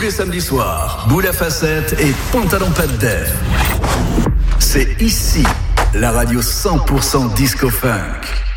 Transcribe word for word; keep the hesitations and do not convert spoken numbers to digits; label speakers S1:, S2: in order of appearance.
S1: les samedis soirs, boule à facettes et pantalon pas de def. C'est ici, la radio cent pour cent disco funk.